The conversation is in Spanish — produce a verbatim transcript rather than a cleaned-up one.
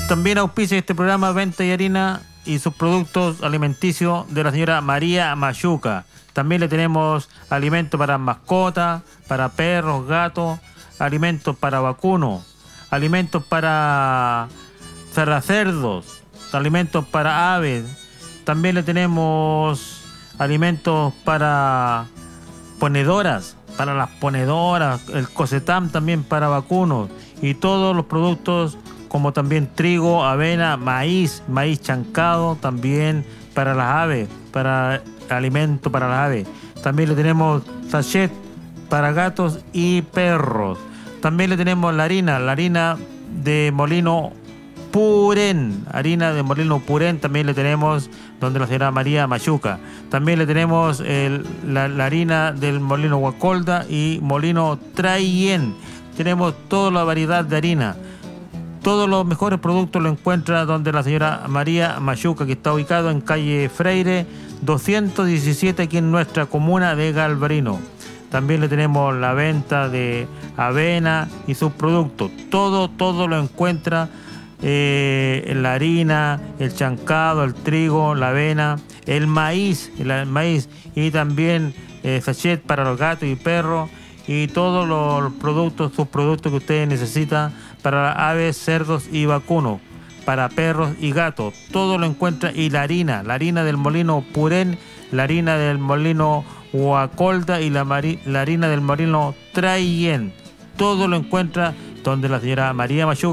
También auspicia este programa Venta y Harina y sus productos alimenticios de la señora María Machuca. También le tenemos alimentos para mascotas, para perros, gatos, alimentos para vacunos, alimentos para, para cerdos, alimentos para aves. También le tenemos alimentos para ponedoras, para las ponedoras, el cosetam también para vacunos y todos los productos como también trigo, avena, maíz, maíz chancado también para las aves, para alimento para las aves. También le tenemos sachet para gatos y perros. También le tenemos la harina, la harina de molino Purén, harina de molino Purén también le tenemos, donde la señora María Machuca. También le tenemos el, la, la harina del molino Guacolda y molino Trayen. Tenemos toda la variedad de harina. Todos los mejores productos lo encuentra donde la señora María Machuca, que está ubicado en calle Freire doscientos diecisiete aquí en nuestra comuna de Galvarino. También le tenemos la venta de avena y sus productos. Todo, todo lo encuentra eh, la harina, el chancado, el trigo, la avena, el maíz, el, el maíz y también eh, sachet para los gatos y perros y todos los productos, sus productos que ustedes necesitan para aves, cerdos y vacunos, para perros y gatos. Todo lo encuentra. Y la harina, la harina del molino Purén, la harina del molino Guacolda y la, mari, la harina del molino Trayen. Todo lo encuentra donde la señora María Machuca.